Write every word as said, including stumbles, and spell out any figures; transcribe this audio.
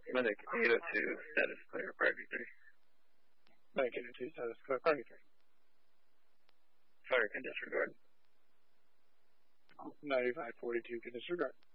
Medic eight oh two, status clear, priority three. Medic eight oh two, status clear, priority three. Fire can disregard. ninety-five forty-two can disregard.